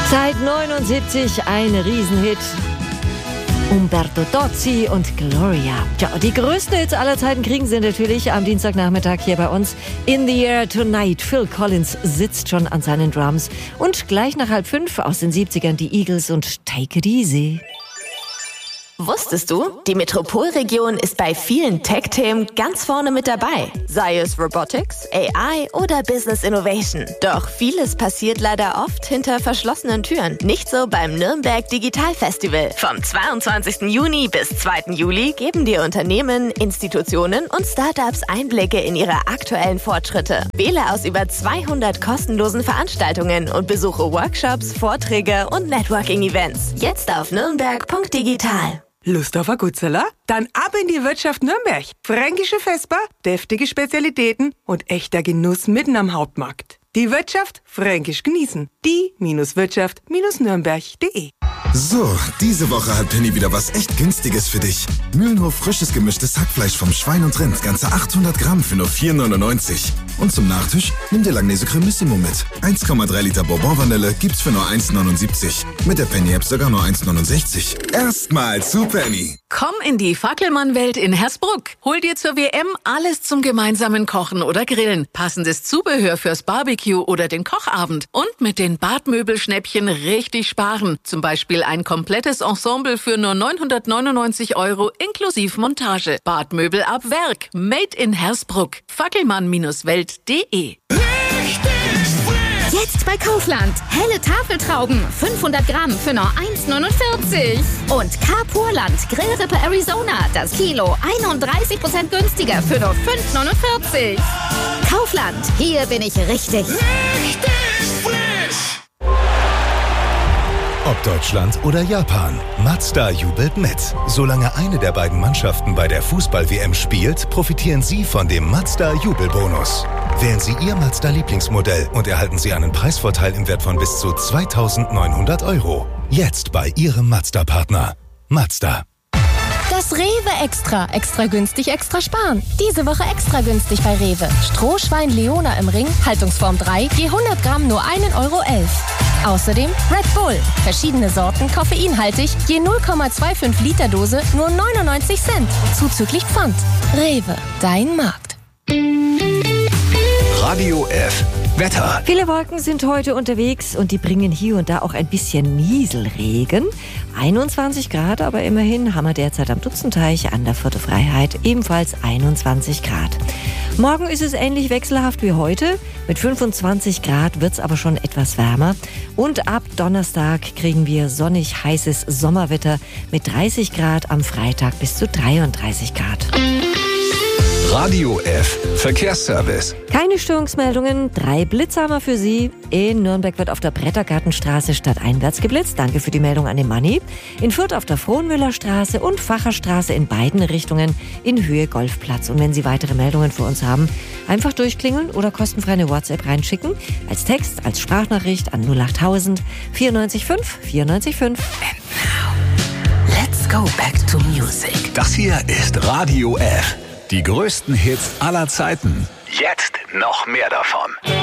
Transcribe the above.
Seit 79 ein Riesenhit. Umberto Tozzi und Gloria. Ja, die größten Hits aller Zeiten kriegen sie natürlich am Dienstagnachmittag hier bei uns. In the Air Tonight. Phil Collins sitzt schon an seinen Drums. Und gleich nach 4:30 aus den 70ern die Eagles und Take It Easy. Wusstest du, die Metropolregion ist bei vielen Tech-Themen ganz vorne mit dabei. Sei es Robotics, AI oder Business Innovation. Doch vieles passiert leider oft hinter verschlossenen Türen. Nicht so beim Nürnberg Digital Festival. Vom 22. Juni bis 2. Juli geben dir Unternehmen, Institutionen und Startups Einblicke in ihre aktuellen Fortschritte. Wähle aus über 200 kostenlosen Veranstaltungen und besuche Workshops, Vorträge und Networking-Events. Jetzt auf nürnberg.digital. Lust auf ein Gutzeller? Dann ab in die Wirtschaft Nürnberg. Fränkische Vesper, deftige Spezialitäten und echter Genuss mitten am Hauptmarkt. Die Wirtschaft fränkisch genießen. Die-Wirtschaft-Nürnberg.de. So, diese Woche hat Penny wieder was echt Günstiges für dich. Mühlenhof frisches gemischtes Hackfleisch vom Schwein und Rind, ganze 800 Gramm für nur 4,99. Und zum Nachtisch nimm dir Langnese Cremissimo mit. 1,3 Liter Bourbon-Vanille gibt's für nur 1,79. Mit der Penny-App sogar nur 1,69. Erstmal zu Penny. Komm in die Fackelmann-Welt in Hersbruck. Hol dir zur WM alles zum gemeinsamen Kochen oder Grillen. Passendes Zubehör fürs Barbecue oder den Kochabend. Und mit den Badmöbelschnäppchen richtig sparen. Zum Beispiel ein komplettes Ensemble für nur 999 € inklusive Montage. Badmöbel ab Werk. Made in Hersbruck. Fackelmann-Welt.de. Jetzt bei Kaufland. Helle Tafeltrauben, 500 Gramm für nur 1,49. Und Carpurland Grillrippe Arizona, das Kilo 31% günstiger für nur 5,49. Kaufland, hier bin ich richtig. Ob Deutschland oder Japan, Mazda jubelt mit. Solange eine der beiden Mannschaften bei der Fußball-WM spielt, profitieren Sie von dem Mazda-Jubelbonus. Wählen Sie Ihr Mazda-Lieblingsmodell und erhalten Sie einen Preisvorteil im Wert von bis zu 2.900 €. Jetzt bei Ihrem Mazda-Partner. Mazda. Das Rewe Extra. Extra günstig, extra sparen. Diese Woche extra günstig bei Rewe. Strohschwein Leona im Ring, Haltungsform 3, je 100 Gramm nur 1,11 €. Außerdem Red Bull. Verschiedene Sorten, koffeinhaltig, je 0,25 Liter Dose, nur 99 Cent. Zuzüglich Pfand. Rewe, dein Markt. Radio F. Wetter. Viele Wolken sind heute unterwegs und die bringen hier und da auch ein bisschen Nieselregen. 21 Grad, aber immerhin haben wir derzeit am Dutzenteich an der Vierte Freiheit ebenfalls 21 Grad. Morgen ist es ähnlich wechselhaft wie heute. Mit 25 Grad wird es aber schon etwas wärmer. Und ab Donnerstag kriegen wir sonnig heißes Sommerwetter mit 30 Grad, am Freitag bis zu 33 Grad. Radio F. Verkehrsservice. Keine Störungsmeldungen, 3 Blitzhammer für Sie. In Nürnberg wird auf der Brettergartenstraße stadteinwärts geblitzt. Danke für die Meldung an den Manni. In Fürth auf der Frohnmüllerstraße und Facherstraße in beiden Richtungen in Höhe Golfplatz. Und wenn Sie weitere Meldungen für uns haben, einfach durchklingeln oder kostenfrei eine WhatsApp reinschicken. Als Text, als Sprachnachricht an 08000 94 5 94 5. And now, let's go back to music. Das hier ist Radio F. Die größten Hits aller Zeiten. Jetzt noch mehr davon.